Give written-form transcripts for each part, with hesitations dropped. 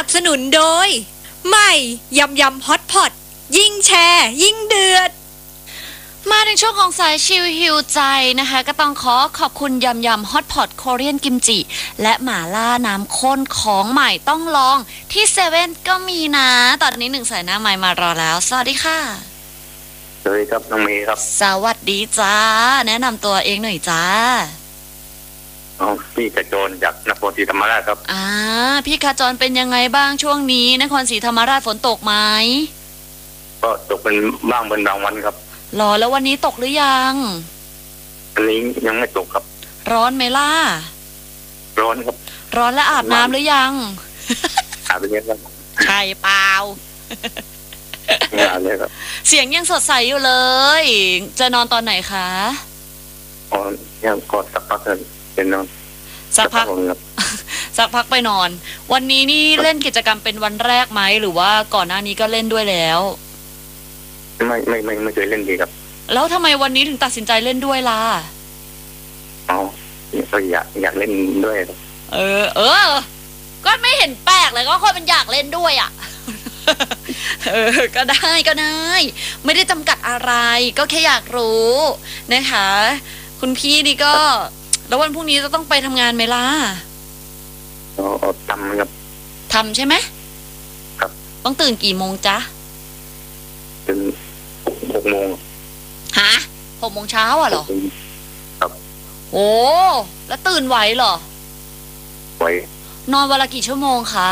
สนุนโดยใหม่ยำยำฮอตพอตยิ่งแชร์ยิ่งเดือดมาในช่วงของสายชิลฮิวใจนะคะก็ต้องขอบคุณยำยำฮอตพอตโคเรียนกิมจิและหม่าล่าน้ำข้นของใหม่ต้องลองที่เซเว่นก็มีนะตอนนี้หนึ่งสายหน้าใหม่มารอแล้วสวัสดีค่ะสวัสดีครับน้องเมย์ครับสวัสดีจ้าแนะนำตัวเองหน่อยจ้าพี่กระโจนจากนครศรีธรรมราชครับพี่ขจรเป็นยังไงบ้างช่วงนี้นครศรีธรรมราชฝนตกไหมก็ตกเป็นบ้างเป็นบางวันครับรอแล้ววันนี้ตกหรือยังอันนี้ยังไม่ตกครับร้อนไหมล่ะร้อนครับร้อนแล้วอาบน้ำหรือยังอาบไปเยอะครับใช่เปล่าอาบเลยครับเสียงยังสดใสอยู่เลยจะนอนตอนไหนคะยังกอดสักพักเลยเป็นนอนสักพักไปนอนวันนี้นี่เล่นกิจกรรมเป็นวันแรกไหมหรือว่าก่อนหน้านี้ก็เล่นด้วยแล้วไม่เคยเล่นดีครับแล้วทำไมวันนี้ถึงตัดสินใจเล่นด้วยล่ะก็อยากเล่นด้วยก็ไม่เห็นแปลกเลยก็คนมันอยากเล่นด้วยอ่ะก็ได้ไม่ได้จำกัดอะไรก็แค่อยากรู้นะคะคุณพี่นี่ก็แล้ววันพรุ่งนี้จะต้องไปทำงานไหมล่ะทำครับทำใช่ไหมครับต้องตื่นกี่โมงจ๊ะตื่น6 โมงฮะ6 โมงเช้าเหรอครับโอ้แล้วตื่นไหวเหรอไหวนอนวันละกี่ชั่วโมงคะ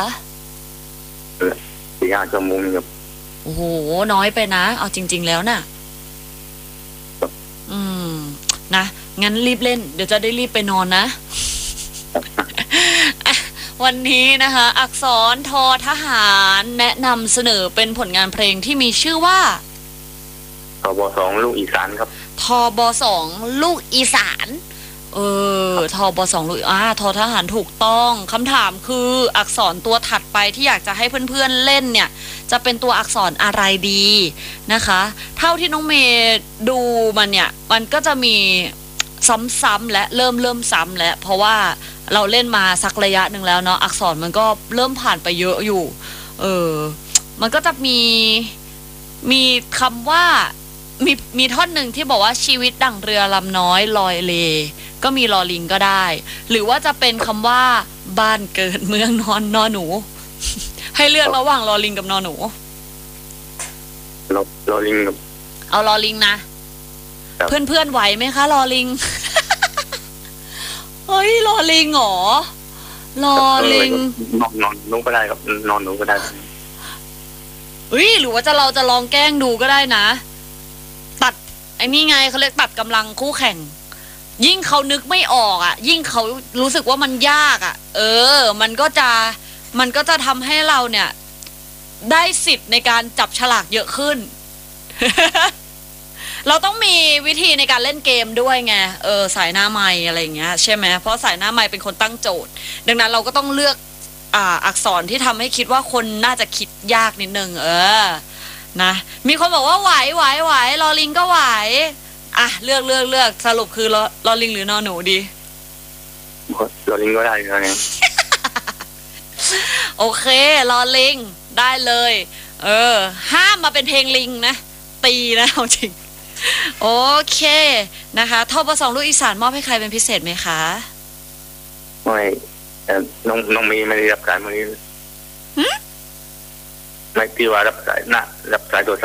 4-5 ชั่วโมงครับโอ้โหน้อยไปนะเอาจริงๆแล้วน่ะนะงั้นรีบเล่นเดี๋ยวจะได้รีบไปนอนนะ วันนี้นะคะอักษรทอทหารแนะนำเสนอเป็นผลงานเพลงที่มีชื่อว่าทบ2ลูกอีสานครับทบ2ลูกอีสานทบ2ลูกทอทหารถูกต้องคำถามคืออักษรตัวถัดไปที่อยากจะให้เพื่อนๆเล่นเนี่ยจะเป็นตัวอักษรอะไรดีนะคะเท่าที่น้องเมย์ดูมันเนี่ยมันก็จะมีซ้ำๆและเริ่มซ้ำแล้วเพราะว่าเราเล่นมาสักระยะหนึ่งแล้วเนาะอักษรมันก็เริ่มผ่านไปเยอะอยู่มันก็จะมีคำว่ามีท่อนหนึ่งที่บอกว่าชีวิตดั่งเรือลำน้อยลอยเลก็มีลอลิงก็ได้หรือว่าจะเป็นคำว่าบ้านเกิดเมืองนอนนอหนูให้เลือกระหว่างลอลิงกับนอหนูลอลิงกับเอาลอลิงนะเพื่อนไหวไหมคะลอลิงเฮ้ยลอลิงเหรอลอลิงนอนหนูก็ได้ครับนอนหนูก็ได้หรือว่าเราจะลองแกล้งดูก็ได้นะตัดไอ้นี่ไงเขาเรียกตัดกำลังคู่แข่งยิ่งเขานึกไม่ออกอ่ะยิ่งเขารู้สึกว่ามันยากอ่ะมันก็จะทำให้เราเนี่ยได้สิทธิ์ในการจับฉลากเยอะขึ้น เราต้องมีวิธีในการเล่นเกมด้วยไงสายหน้าไมค์อะไรอย่างเงี้ยใช่ไหมเพราะสายหน้าไมค์เป็นคนตั้งโจทย์ดังนั้นเราก็ต้องเลือกอักษรที่ทำให้คิดว่าคนน่าจะคิดยากนิดนึงนะมีคนบอกว่าไหวลอลิงก็ไหวเลือกสรุปคือลอลิงหรือนอหนูดีลอลิงก็ได้ครับเนี่ยโอเคลอลิงได้เลยห้ามมาเป็นเพลงลิงนะตีนะเอาจริงโอเคนะคะทบ2ลูกอีสานมอบให้ใครเป็นพิเศษไหมคะไม่น้องมีไม่ได้รับสายวันนี้ไม่ที่ว่ารับสายโทรศัพท์